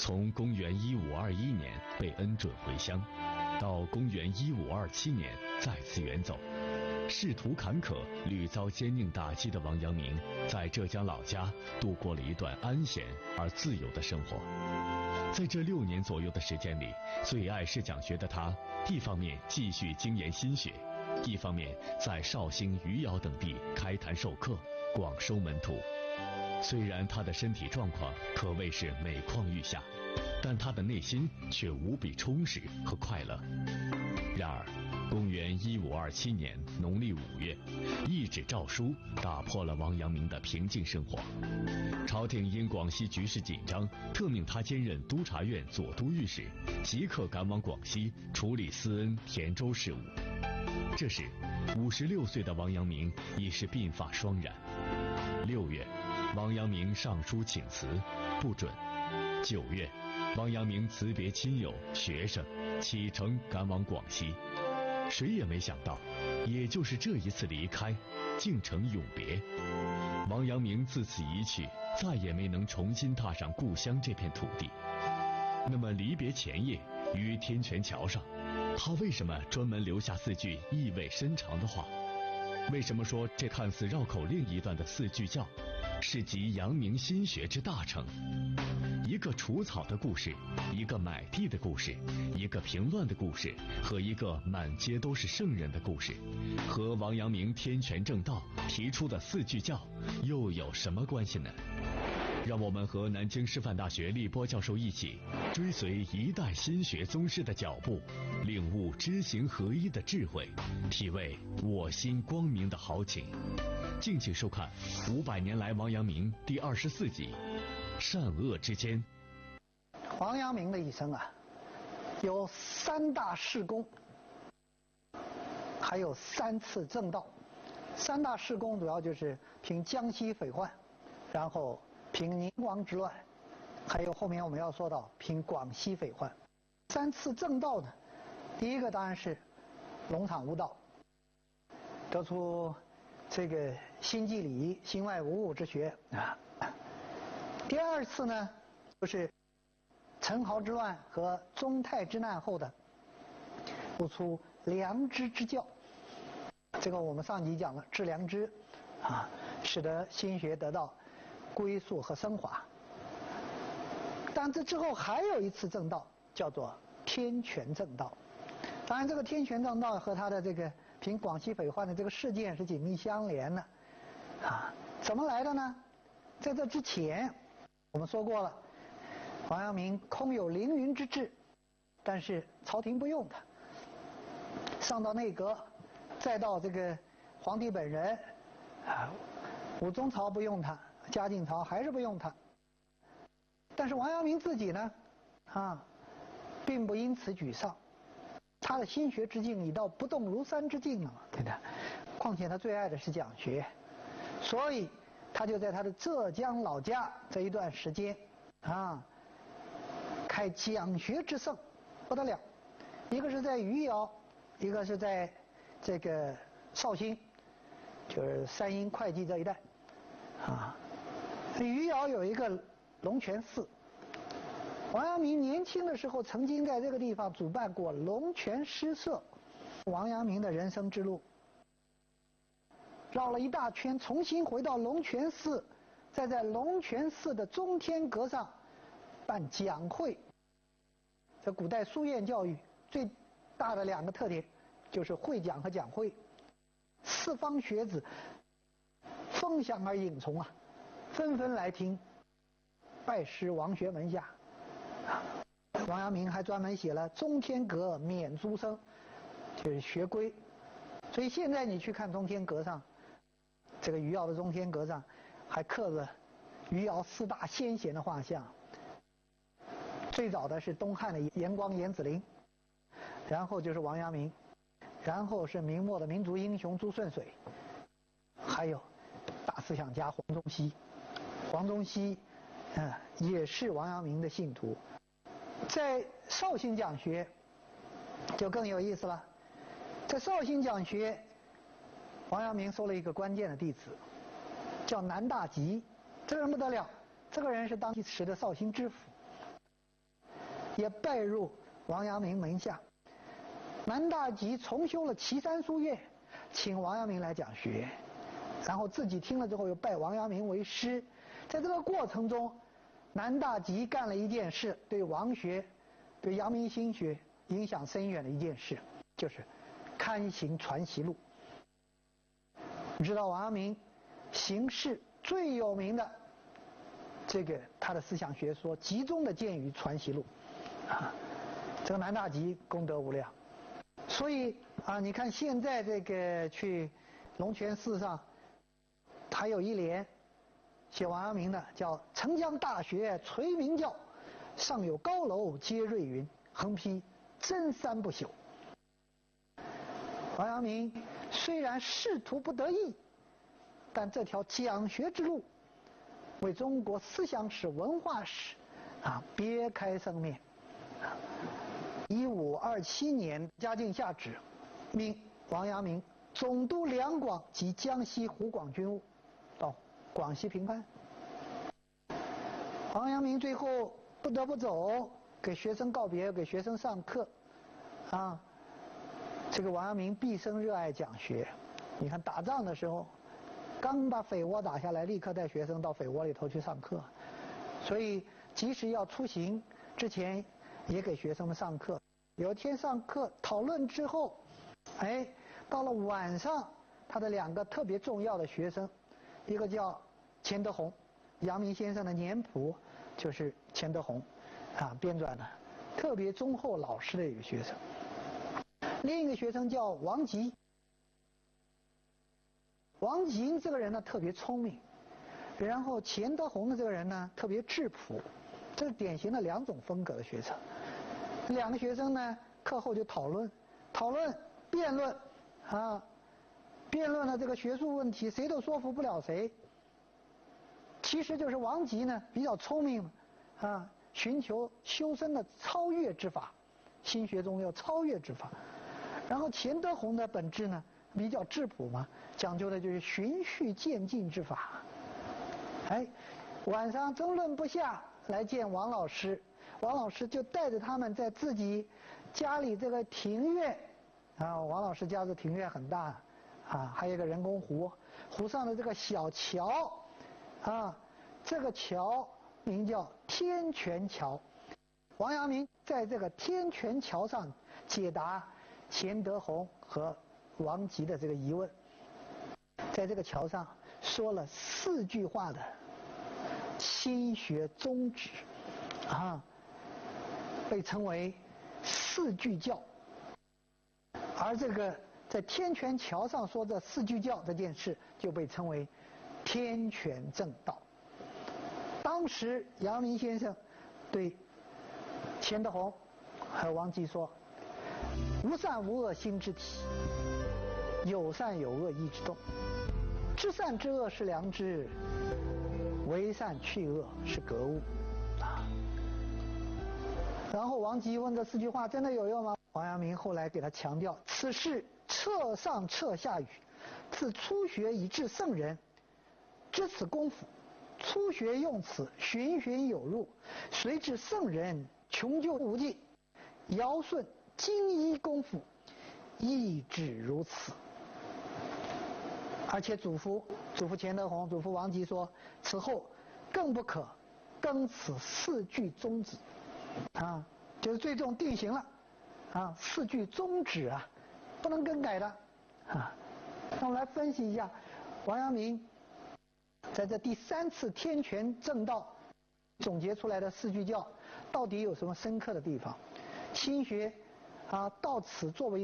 从公元1521年被恩准回乡，到公元1527年再次远走，仕途坎坷、屡遭坚硬打击的王阳明，在浙江老家度过了一段安闲而自由的生活。在这6年左右的时间里，最爱试讲学的他，一方面继续精研心学，一方面在绍兴、余姚等地开坛授课，广收门徒。虽然他的身体状况可谓是每况愈下，但他的内心却无比充实和快乐。然而，公元1527年农历5月，一纸诏书打破了王阳明的平静生活。朝廷因广西局势紧张，特命他兼任督察院左都御史，即刻赶往广西处理思恩、田州事务。这时，56岁的王阳明已是鬓发双染。6月，王阳明上书请辞，不准。9月，王阳明辞别亲友、学生，启程赶往广西。谁也没想到，也就是这一次离开，竟成永别。王阳明自此一去，再也没能重新踏上故乡这片土地。那么离别前夜，于天泉桥上，他为什么专门留下4句意味深长的话？为什么说这看似绕口令一段的4句教，是集阳明心学之大成？一个除草的故事，一个买地的故事，一个平乱的故事，和一个满街都是圣人的故事，和王阳明天权正道提出的4句教又有什么关系呢？让我们和南京师范大学立波教授一起，追随一代心学宗师的脚步，领悟知行合一的智慧，体味我心光明的豪情。敬请收看500年来王阳明第24集，善恶之间。 王阳明的一生啊，有3大事功，还有3次正道。3大事功主要就是平江西匪患，然后平宁王之乱，还有后面我们要说到平广西匪患。3次正道呢，第一个当然是龙场悟道，得出这个心即理，心外无物之学啊。第2次呢，就是陈豪之乱和宗泰之难后的悟出良知之教。这个我们上集讲了致良知啊，使得心学得到归宿和升华。但这之后还有一次正道，叫做天权正道。当然，这个天权正道和他的这个平广西匪患的这个事件是紧密相连的啊。怎么来的呢？在这之前，我们说过了，王阳明空有凌云之志，但是朝廷不用他，上到内阁，再到这个皇帝本人啊，武宗朝不用他，嘉靖朝还是不用他。但是王阳明自己呢，并不因此沮丧，他的心学之境已到不动如山之境了嘛，对的。况且他最爱的是讲学，所以他就在他的浙江老家这一段时间开讲学之盛，不得了。一个是在余姚，一个是在这个绍兴，就是山阴会稽这一带余姚有一个龙泉寺，王阳明年轻的时候曾经在这个地方主办过龙泉诗社。王阳明的人生之路绕了一大圈，重新回到龙泉寺，再在龙泉寺的中天阁上办讲会。这古代书院教育最大的2个特点就是会讲和讲会，四方学子风响而影从纷纷来听，拜师王学门下。王阳明还专门写了中天阁免诸生，就是学规。所以现在你去看中天阁上，这个余姚的中天阁上还刻着余姚4大先贤的画像。最早的是东汉的严光、严子陵，然后就是王阳明，然后是明末的民族英雄朱顺水，还有大思想家黄宗羲。黄宗羲也是王阳明的信徒。在绍兴讲学就更有意思了。在绍兴讲学，王阳明收了一个关键的弟子，叫南大吉。这个人不得了，这个人是当时的绍兴知府。 也拜入王阳明门下。南大吉重修了岐山书院，请王阳明来讲学，然后自己听了之后又拜王阳明为师。在这个过程中，南大吉干了一件事，对王学、对阳明心学影响深远的一件事，就是刊行传习录。你知道王阳明行事最有名的这个他的思想学说集中的见于传习录啊，这个南大吉功德无量。所以啊，你看现在这个去龙泉寺上，还有一联写王阳明的，叫“澄江大学垂明教，上有高楼接瑞云，横批真三不朽”。王阳明虽然仕途不得意，但这条讲学之路为中国思想史、文化史啊别开生面。1527年，嘉靖下旨，命王阳明总督两广及江西湖广军务，到广西平叛。王阳明最后不得不走，给学生告别，给学生上课，啊，这个王阳明毕生热爱讲学。你看打仗的时候，刚把匪窝打下来，立刻带学生到匪窝里头去上课，所以即使要出行之前，也给学生们上课。有一天上课讨论之后，到了晚上，他的两个特别重要的学生，一个叫钱德洪，阳明先生的年谱就是钱德洪啊编撰的，特别忠厚老实的一个学生。另一个学生叫王吉。王吉这个人呢特别聪明，然后钱德洪的这个人呢特别质朴，这是典型的两种风格的学生。两个学生呢课后就讨论、辩论啊，辩论了这个学术问题，谁都说服不了谁。其实就是王吉呢比较聪明啊，寻求修身的超越之法，心学中有超越之法。然后钱德洪的本质呢比较质朴嘛，讲究的就是循序渐进之法。晚上争论不下，来见王老师，王老师就带着他们在自己家里这个庭院啊，王老师家的庭院很大啊，还有一个人工湖，湖上的这个小桥啊，这个桥名叫天泉桥。王阳明在这个天泉桥上解答钱德洪和王吉的这个疑问，在这个桥上说了4句话的心学宗旨啊，被称为4句教。而这个在天泉桥上说这4句教这件事，就被称为天泉正道。当时阳明先生对钱德洪和王吉说：无善无恶心之体，有善有恶意之动，知善知恶是良知，为善去恶是格物啊。然后王吉问这4句话真的有用吗？王阳明后来给他强调：此事彻上彻下语，自初学以至圣人，知此功夫，初学用此，循循有入，随至圣人，穷究无尽，尧舜精一功夫，亦只如此。而且嘱咐钱德洪、嘱咐王吉说，此后更不可更此4句宗旨啊，就是最终定型了啊，4句宗旨啊，不能更改的啊。那我们来分析一下王阳明在这第3次天泉正道总结出来的4句教到底有什么深刻的地方。心学啊到此作为